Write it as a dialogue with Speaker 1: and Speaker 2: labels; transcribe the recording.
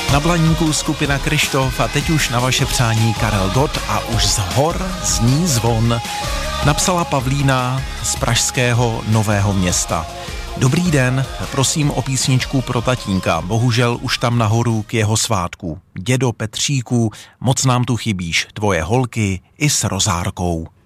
Speaker 1: Na Blaníku skupina Kryštof a teď už na vaše přání Karel Gott a už z hor zní zvon. Napsala Pavlína z pražského Nového Města. Dobrý den, prosím o písničku pro tatínka, bohužel už tam nahoru k jeho svátku. Dědo Petříku, moc nám tu chybíš, tvoje holky i s rozárkou.